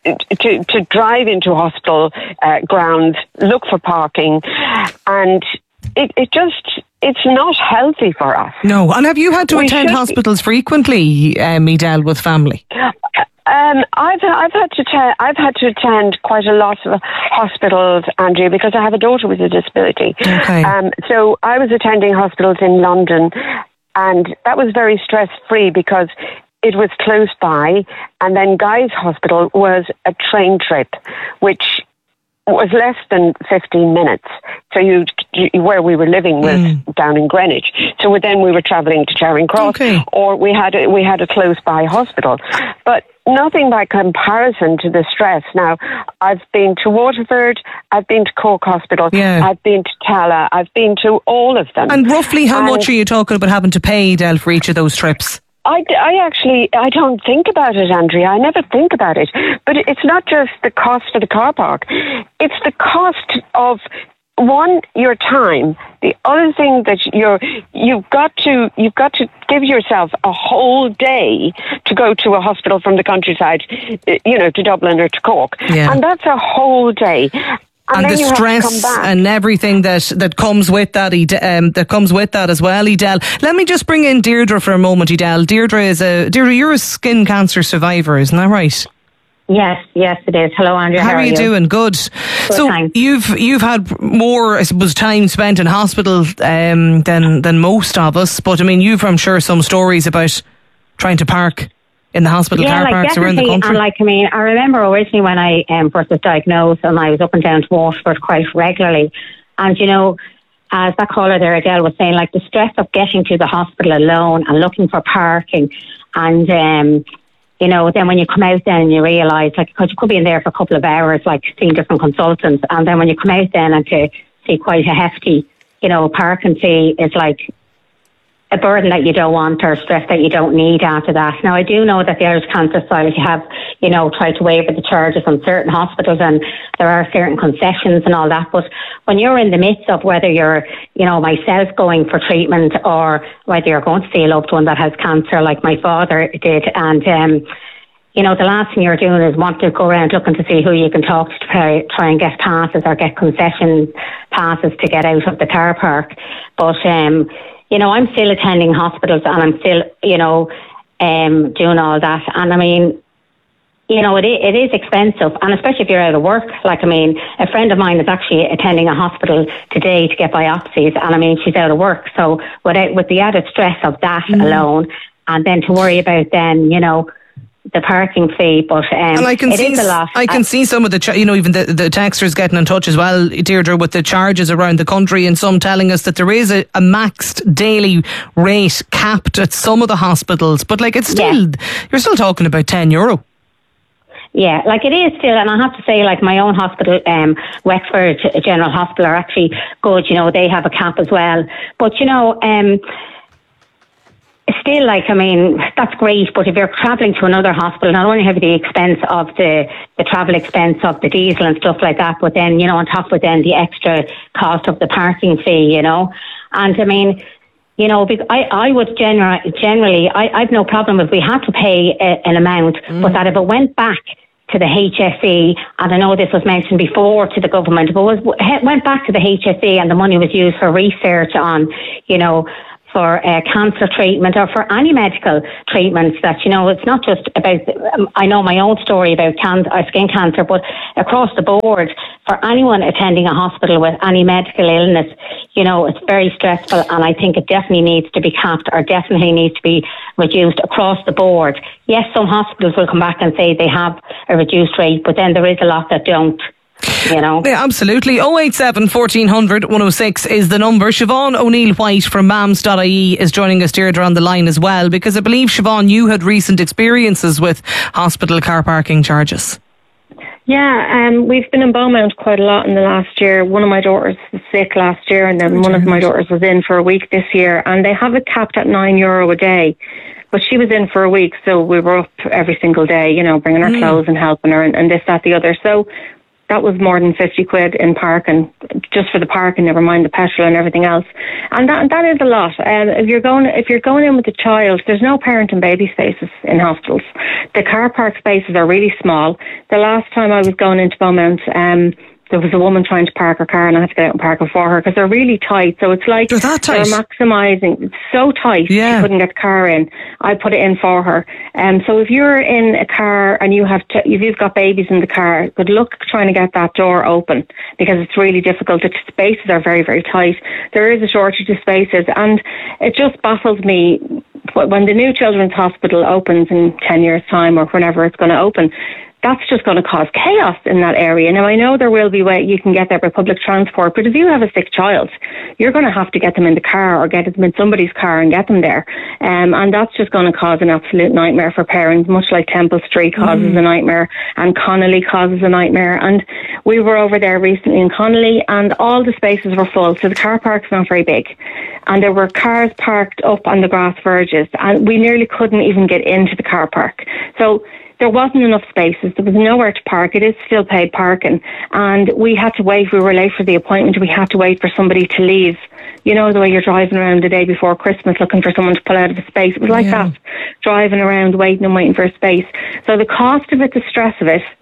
To, to drive into hospital uh, grounds, look for parking, and it, it just, it's not healthy for us. No, and have you had to we attend hospitals be. frequently, um, Edel, with family? Um, I've I've had to te- I've had to attend quite a lot of hospitals, Andrea, because I have a daughter with a disability. Okay. Um, so I was attending hospitals in London, and that was very stress free because it was close by, and then Guy's Hospital was a train trip, which was less than fifteen minutes. So you, you where we were living was mm. down in Greenwich. So then we were travelling to Charing Cross, okay. or we had a, we had a close by hospital, but nothing by comparison to the stress. Now, I've been to Waterford, I've been to Cork Hospital, yeah. I've been to Tala, I've been to all of them. And roughly how and much are you talking about having to pay, Del, for each of those trips? I, I actually, I don't think about it, Andrea. I never think about it. But it's not just the cost for the car park. It's the cost of, one, your time. The other thing that you're, you've got to, you've got to give yourself a whole day to go to a hospital from the countryside, you know, to Dublin or to Cork. Yeah. And that's a whole day. And, and the stress and everything that, that comes with that, um, that comes with that as well, Edel. Let me just bring in Deirdre for a moment, Edel. Deirdre is a Deirdre. You're a skin cancer survivor, isn't that right? Yes, yes, it is. Hello, Andrea. How, How are you, you doing? Good. Good so thanks. you've you've had more, I suppose, time spent in hospital um, than than most of us. But I mean, you've, I'm sure, some stories about trying to park in the hospital yeah, car like parks around the country. And like, I mean, I remember originally when I um, first was diagnosed, and I was up and down to Waterford quite regularly. And, you know, as that caller there, Adele, was saying, like the stress of getting to the hospital alone and looking for parking. And, um, you know, then when you come out then you realise, like, because you could be in there for a couple of hours, like seeing different consultants. And then when you come out then and to see quite a hefty, you know, parking fee is like a burden that you don't want or stress that you don't need after that. Now, I do know that the Irish Cancer Society have, you know, tried to waiver the charges on certain hospitals, and there are certain concessions and all that. But when you're in the midst of whether you're, you know, myself going for treatment or whether you're going to see a loved one that has cancer like my father did, and, um, you know, the last thing you're doing is want to go around looking to see who you can talk to to try, try and get passes or get concession passes to get out of the car park. But, um, you know, I'm still attending hospitals and I'm still, you know, um, doing all that. And I mean, you know, it is, it is expensive, and especially if you're out of work. Like, I mean, a friend of mine is actually attending a hospital today to get biopsies, and I mean, she's out of work. So without, with the added stress of that mm. alone, and then to worry about then, you know, the parking fee, but um, and I can it see, is a lot. I can uh, see some of the, ch- you know, even the, the texters getting in touch as well, Deirdre, with the charges around the country, and some telling us that there is a, a maxed daily rate capped at some of the hospitals, but like it's still, yeah. you're still talking about ten euro. Yeah, like it is still, and I have to say, like my own hospital, um, Wexford General Hospital, are actually good. You know, they have a cap as well. But you know, um, still, like I mean, that's great. But if you're travelling to another hospital, not only have you the expense of the the travel expense of the diesel and stuff like that, but then you know, on top of it, then the extra cost of the parking fee. You know, and I mean. You know, I, I would gener- generally, I, I've no problem if we had to pay a, an amount, mm. but that if it went back to the H S E, and I know this was mentioned before to the government, but it was, went back to the H S E and the money was used for research on, you know, for uh, cancer treatment or for any medical treatments that, you know, it's not just about, um, I know my own story about can- uh, skin cancer, but across the board, for anyone attending a hospital with any medical illness, you know, it's very stressful, and I think it definitely needs to be capped or definitely needs to be reduced across the board. Yes, some hospitals will come back and say they have a reduced rate, but then there is a lot that don't. You know? Yeah, absolutely. oh eight seven, fourteen hundred, one oh six is the number. Siobhan O'Neill White from M A M S dot I E is joining us, Deirdre, on the line as well, because I believe, Siobhan, you had recent experiences with hospital car parking charges. Yeah, um, we've been in Beaumont quite a lot in the last year. One of my daughters was sick last year, and then oh, one of my daughters was in for a week this year, and they have it capped at nine euro a day. But she was in for a week, so we were up every single day, you know, bringing her mm. clothes and helping her and, and this, that, the other. So that was more than fifty quid in parking, just for the parking, never mind the petrol and everything else. And that that is a lot. Um, if you're going if you're going in with a child, there's no parent and baby spaces in hospitals. The car park spaces are really small. The last time I was going into Beaumont, um, there was a woman trying to park her car and I had to get out and park it for her because they're really tight. So it's like they're, that tight. they're maximising. It's so tight, yeah. She couldn't get the car in. I put it in for her. Um, so if you're in a car and you have to, if you've got babies in the car, good luck trying to get that door open because it's really difficult. The spaces are very, very tight. There is a shortage of spaces, and it just baffles me when the new Children's Hospital opens in ten years' time or whenever it's going to open. That's just going to cause chaos in that area. Now, I know there will be way you can get there by public transport, but if you have a sick child, you're going to have to get them in the car or get them in somebody's car and get them there. Um, and that's just going to cause an absolute nightmare for parents, much like Temple Street causes mm. a nightmare and Connolly causes a nightmare. And we were over there recently in Connolly and all the spaces were full. So the car park's not very big. And there were cars parked up on the grass verges and we nearly couldn't even get into the car park. So there wasn't enough spaces. There was nowhere to park. It is still paid parking. And we had to wait. We were late for the appointment. We had to wait for somebody to leave. You know, the way you're driving around the day before Christmas looking for someone to pull out of a space. It was like yeah. that. Driving around, waiting and waiting for a space. So the cost of it, the stress of it,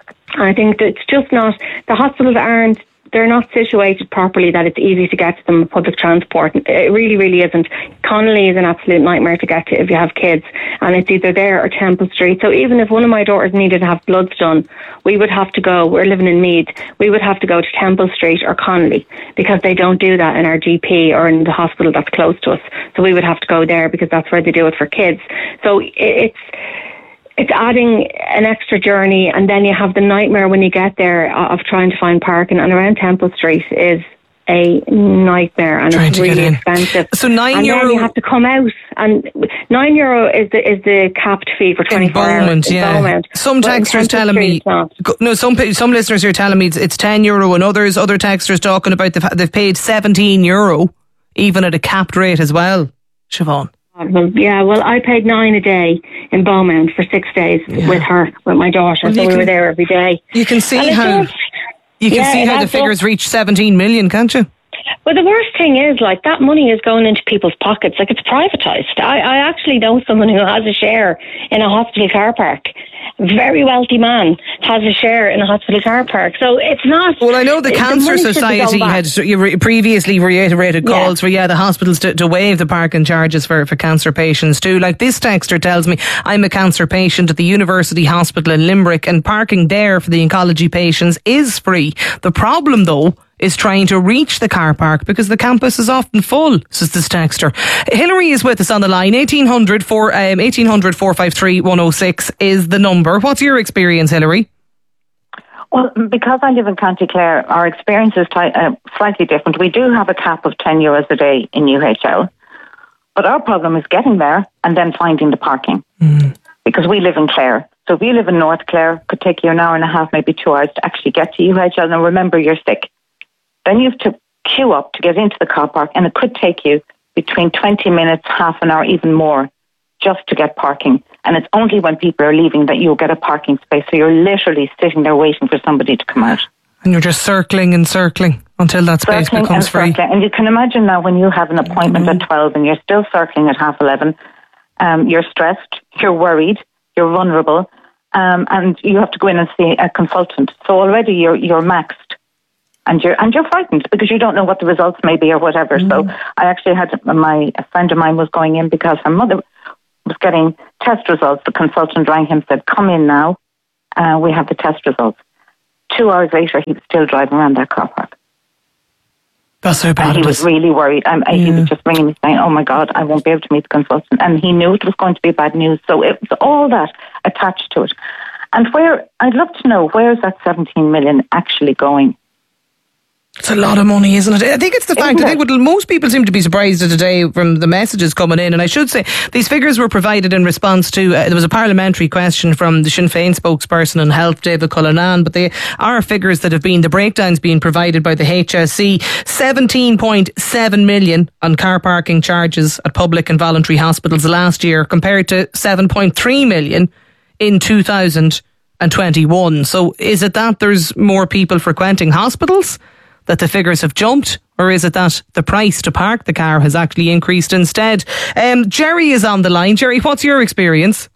I think that it's just not, the hospitals aren't, they're not situated properly that it's easy to get to them with public transport. It really, really isn't. Connolly is an absolute nightmare to get to if you have kids, and it's either there or Temple Street. So even if one of my daughters needed to have bloods done, we would have to go, we're living in Meath, we would have to go to Temple Street or Connolly because they don't do that in our G P or in the hospital that's close to us. So we would have to go there because that's where they do it for kids. So it's... It's adding an extra journey, and then you have the nightmare when you get there of trying to find parking. And around Temple Street is a nightmare, and trying it's really expensive. So nine and euro. Then you have to come out, and nine euro is the is the capped fee for twenty-four hours. Yeah. Beaumont. Some texters telling me no. Some some listeners are telling me it's, it's ten euro, and others other texters talking about they've, they've paid seventeen euro, even at a capped rate as well. Siobhan. Well, yeah, well, I paid nine a day in Beaumont for six days yeah. with her, with my daughter. Well, so we can, were there every day. You can see how just, you can yeah, see how the figures up. reach seventeen million, can't you? Well, the worst thing is, like, that money is going into people's pockets. Like, it's privatised. I, I actually know someone who has a share in a hospital car park. Very wealthy man has a share in a hospital car park. So it's not... Well, I know the Cancer the Society had previously reiterated calls yeah. for, yeah, the hospitals to, to waive the parking charges for, for cancer patients too. Like this texter tells me, I'm a cancer patient at the University Hospital in Limerick and parking there for the oncology patients is free. The problem, though, is trying to reach the car park because the campus is often full, says this texter. Hilary is with us on the line. eighteen hundred, four, um, eighteen hundred, four five three, one oh six is the number. What's your experience, Hilary? Well, because I live in County Clare, our experience is t- uh, slightly different. We do have a cap of ten euros a day in U H L, but our problem is getting there and then finding the parking. Mm. Because we live in Clare So if you live in North Clare, it could take you an hour and a half, maybe two hours to actually get to U H L. And remember, you're sick. Then you have to queue up to get into the car park, and it could take you between twenty minutes, half an hour, even more, just to get parking. And it's only when people are leaving that you'll get a parking space. So you're literally sitting there waiting for somebody to come out. And you're just circling and circling until that space circling becomes and free. Circling. And you can imagine now when you have an appointment mm-hmm. at twelve and you're still circling at half eleven, um, you're stressed, you're worried, you're vulnerable, um, and you have to go in and see a consultant. So already you're you're maxed. And you're and you're frightened because you don't know what the results may be or whatever. Mm. So I actually had my a friend of mine was going in because her mother was getting test results. The consultant rang him, said, "Come in now. Uh, we have the test results." Two hours later, he was still driving around that car park. That's so bad. And he was really worried. Um, yeah. He was just ringing me saying, "Oh my God, I won't be able to meet the consultant." And he knew it was going to be bad news. So it was all that attached to it. And where I'd love to know, where is that seventeen million actually going? It's a lot of money, isn't it? I think it's the fact, I think what most people seem to be surprised at today from the messages coming in, and I should say, these figures were provided in response to, uh, there was a parliamentary question from the Sinn Féin spokesperson on health, David Cullinan, but they are figures that have been, the breakdowns being provided by the H S E, seventeen point seven million on car parking charges at public and voluntary hospitals last year, compared to seven point three million in two thousand twenty-one. So is it that there's more people frequenting hospitals, that the figures have jumped, or is it that the price to park the car has actually increased instead? Um, Jerry is on the line. Jerry, what's your experience?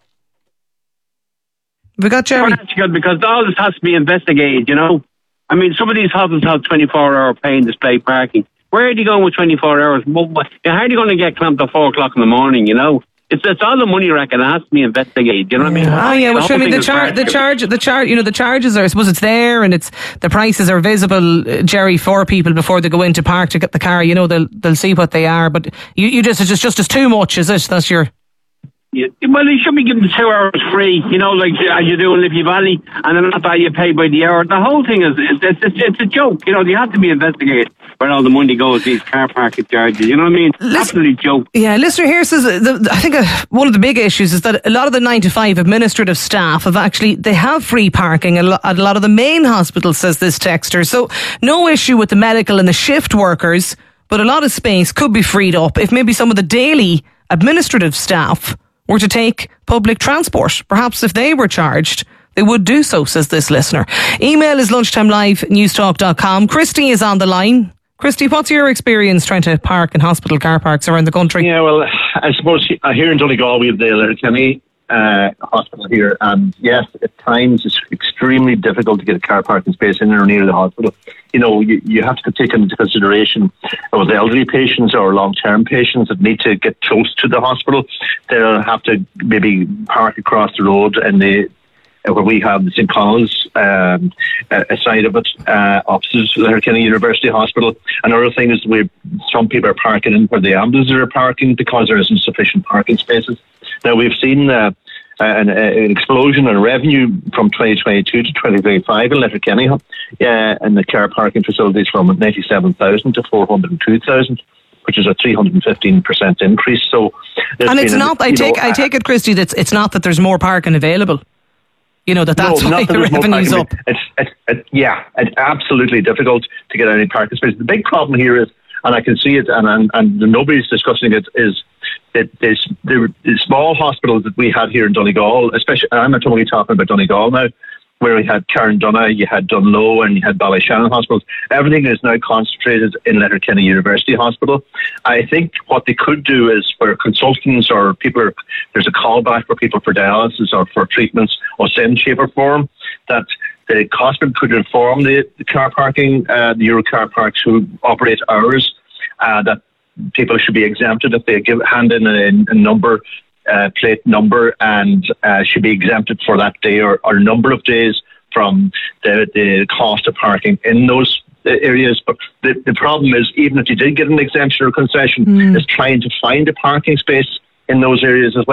Have we got Jerry? Well, that's good, because all this has to be investigated, you know. I mean, some of these hospitals have twenty-four hour pay and display parking. Where are you going with twenty-four hours? How are you going to get clamped at four o'clock in the morning, you know? It's it's all the money racket that has to be investigated. You know what I mean? Oh yeah, well, sure, I mean the charge, the charge, the charge. You know, the charges are. I suppose it's there, and it's the prices are visible, uh, Jerry, for people before they go into park to get the car. You know, they'll they'll see what they are. But you, you just it's just just as too much, is it? That's your. Yeah, well, they should be given the two hours free. You know, like as you do in Liffey Valley, and then after that you pay by the hour. The whole thing is it's it's, it's a joke. You know, they have to be investigated. Where all the money goes, these car parking charges, you know what I mean? Listen, absolute joke. Yeah, listener here says, uh, the, the, I think uh, one of the big issues is that a lot of the nine to five administrative staff have actually, they have free parking at a lot of the main hospitals, says this texter. So no issue with the medical and the shift workers, but a lot of space could be freed up if maybe some of the daily administrative staff were to take public transport. Perhaps if they were charged, they would do so, says this listener. Email is lunchtime live newstalk dot com. Christy is on the line. Christy, what's your experience trying to park in hospital car parks around the country? Yeah, well, I suppose here in Donegal we have the Letterkenny uh, hospital here, and yes, at times it's extremely difficult to get a car parking space in or near the hospital. You know, you, you have to take into consideration with elderly patients or long-term patients that need to get close to the hospital. They'll have to maybe park across the road, and they where we have the Saint Connell's um, a side of it, uh, opposite Letterkenny University Hospital. Another thing is we some people are parking in where the ambulances are parking because there isn't sufficient parking spaces. Now we've seen uh, an, an explosion in revenue from twenty twenty-two to twenty twenty-five in Letterkenny, uh, and the car parking facilities from ninety-seven thousand to four hundred two thousand. Which is a three hundred fifteen percent increase. So, and it's not. I take. Know, I take it, Christy. That it's not that there's more parking available. You know, that that's no, why the revenue's up. It's, it's, it's, yeah, it's absolutely difficult to get any parking space. The big problem here is, and I can see it, and and, and nobody's discussing it, is that there's, the, the small hospitals that we had here in Donegal, especially, I'm not only talking about Donegal now, where we had Carndonagh, you had Dunloe, and you had Ballyshannon hospitals. Everything is now concentrated in Letterkenny University Hospital. I think what they could do is for consultants or people, are, there's a callback for people for dialysis or for treatments of some shape or form, that the hospital could inform the, the car parking, uh, the Euro car parks who operate hours, uh, that people should be exempted if they give hand in a, a number Uh, plate number and uh, should be exempted for that day or, or number of days from the, the cost of parking in those areas. But the, the problem is, even if you did get an exemption or concession, mm. is trying to find a parking space in those areas as well.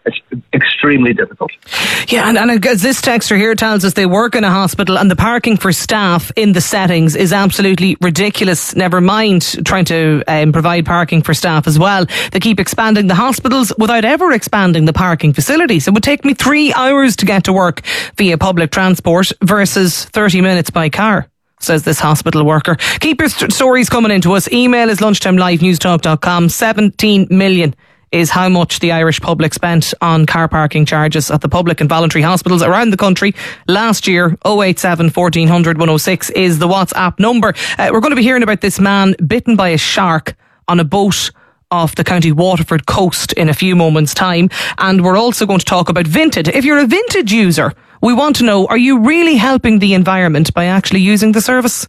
It's extremely difficult. Yeah, and, and as this texter here tells us, they work in a hospital and the parking for staff in the settings is absolutely ridiculous. Never mind trying to um, provide parking for staff as well. They keep expanding the hospitals without ever expanding the parking facilities. It would take me three hours to get to work via public transport versus thirty minutes by car, says this hospital worker. Keep your st- stories coming into us. Email is lunchtime live newstalk dot com. seventeen million is how much the Irish public spent on car parking charges at the public and voluntary hospitals around the country last year. oh eight seven, fourteen hundred, one oh six is the WhatsApp number. Uh, we're going to be hearing about this man bitten by a shark on a boat off the County Waterford coast in a few moments' time. And we're also going to talk about Vinted. If you're a Vinted user, we want to know, are you really helping the environment by actually using the service?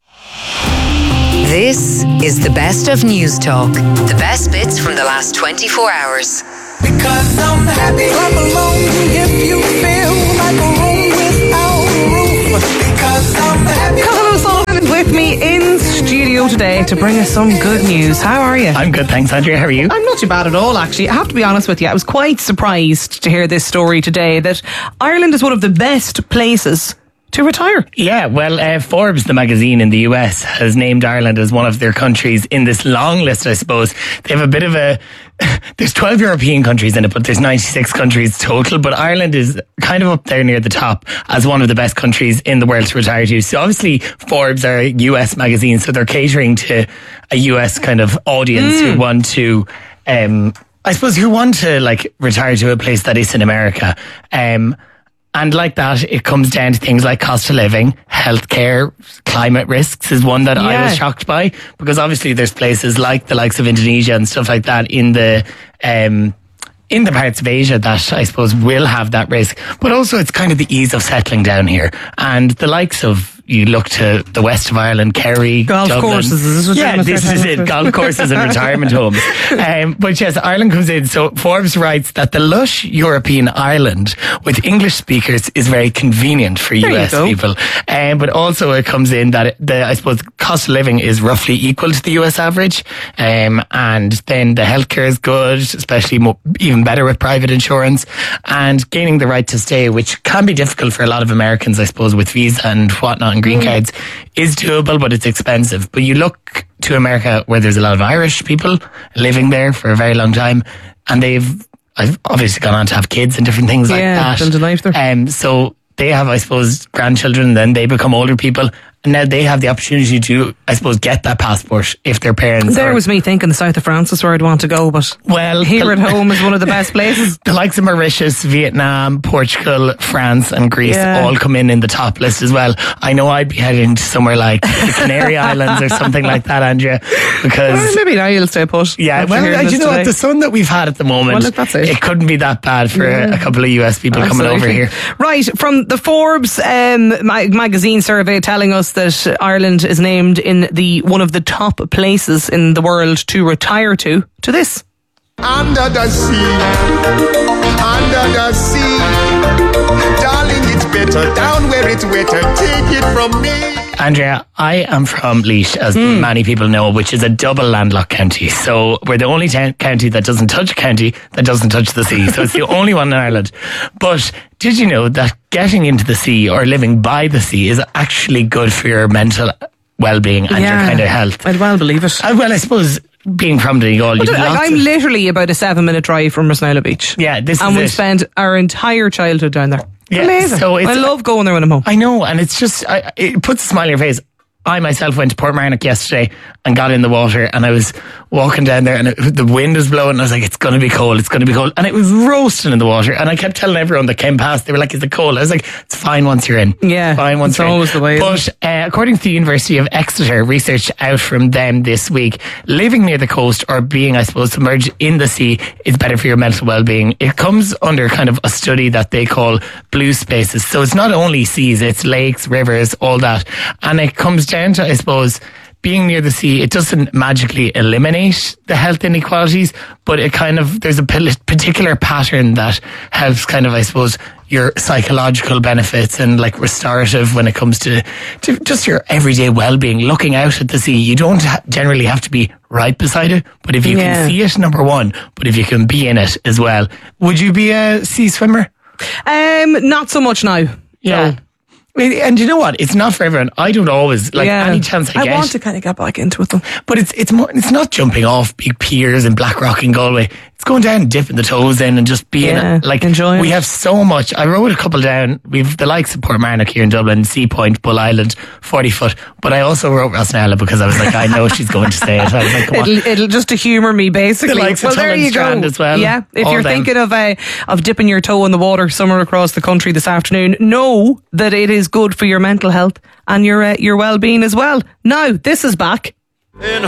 This is the best of News Talk. The best bits from the last twenty-four hours. Because I'm happy I'm alone if you feel like a room without a roof. Because I'm happy. Colin O'Sullivan is with me in studio today to bring us some good news. How are you? I'm good, thanks, Andrea. How are you? I'm not too bad at all, actually. I have to be honest with you. I was quite surprised to hear this story today that Ireland is one of the best places to retire. Yeah, well, uh, Forbes, the magazine in the U S, has named Ireland as one of their countries in this long list, I suppose. They have a bit of a... There's twelve European countries in it, but there's ninety-six countries total. But Ireland is kind of up there near the top as one of the best countries in the world to retire to. So obviously Forbes are a U S magazine, so they're catering to a U S kind of audience mm. who want to... Um, I suppose who want to like retire to a place that is in America. Um And like that, it comes down to things like cost of living, healthcare, climate risks is one that yeah. I was shocked by, because obviously there's places like the likes of Indonesia and stuff like that in the um, in the parts of Asia that I suppose will have that risk. But also it's kind of the ease of settling down here. And the likes of, you look to the west of Ireland, Kerry, golf Dublin. courses. This is yeah, this is it. Golf courses and retirement homes. Um, but yes, Ireland comes in. So Forbes writes that the lush European Ireland with English speakers is very convenient for there U S people. Um, but also it comes in that it, the I suppose cost of living is roughly equal to the U S average. Um, and then the healthcare is good, especially more, even better with private insurance, and gaining the right to stay, which can be difficult for a lot of Americans, I suppose, with visa and whatnot. And green cards is doable, but it's expensive. But you look to America where there's a lot of Irish people living there for a very long time, and they've I've obviously gone on to have kids and different things yeah, like that. Life there. Um, so they have, I suppose, grandchildren, then they become older people. And now they have the opportunity to, I suppose, get that passport if their parents There are, was me thinking the south of France is where I'd want to go, but well, here the, at home is one of the best places. The likes of Mauritius, Vietnam, Portugal, France and Greece yeah. all come in in the top list as well. I know I'd be heading to somewhere like the Canary Islands or something like that, Andrea, because... Well, maybe now you'll stay put. Yeah, well, uh, you know what, the sun that we've had at the moment, well, look, that's it. it couldn't be that bad for yeah. a couple of U S people Absolutely. coming over here. Right, from the Forbes um, ma- magazine survey telling us that Ireland is named in the one of the top places in the world to retire to, to this. Under the sea, under the sea, darling, it's better down where it's wetter, take it from me. Andrea, I am from Laois, as mm. many people know, which is a double landlocked county. So we're the only t- county that doesn't touch a county that doesn't touch the sea. So it's the only one in Ireland. But did you know that getting into the sea or living by the sea is actually good for your mental well-being and yeah, your kind of health? I'd well believe it. Uh, well, I suppose... being from Donegal, well, I'm of... literally about a seven minute drive from Rossnella Beach. Yeah, this and is we it. spent our entire childhood down there. Yeah, amazing. So it's, I love going there when I'm home. I know, and it's just I, it puts a smile on your face. I myself went to Portmarnock yesterday and got in the water, and I was walking down there and it, the wind was blowing and I was like, it's going to be cold, it's going to be cold. And it was roasting in the water, and I kept telling everyone that came past, they were like, is it cold? I was like, it's fine once you're in. Yeah, fine once it's you're always in. the way. But uh, according to the University of Exeter, research out from them this week, living near the coast or being, I suppose, submerged in the sea is better for your mental well-being. It comes under kind of a study that they call blue spaces. So it's not only seas, it's lakes, rivers, all that. And it comes down to, I suppose, being near the sea, it doesn't magically eliminate the health inequalities, but it kind of, there's a particular pattern that helps kind of, I suppose, your psychological benefits and like restorative when it comes to, to just your everyday well-being. Looking out at the sea, you don't ha- generally have to be right beside it, but if you Yeah. can see it, number one, but if you can be in it as well. Would you be a sea swimmer? Um, not so much now. Yeah. No. And you know what? It's not for everyone. I don't always, like, Yeah. any chance I, I get. want to kind of get back into it though. But it's it's more. It's not jumping off big piers in Blackrock and Galway. It's going down and dipping the toes in and just being Yeah, like enjoying we it. have so much. I rode a couple down. We've the likes of Portmarnock here in Dublin, Sea Point, Bull Island, forty foot. But I also rode Rosnella because I was like, I know she's going to say it. I was like, come on. It'll, it'll just to humour me, basically. The likes of well, there Tullen you Strand go. as well. Yeah, if All you're them. thinking of uh, of dipping your toe in the water somewhere across the country this afternoon, know that it is good for your mental health and your uh, your well being as well. Now, this is back.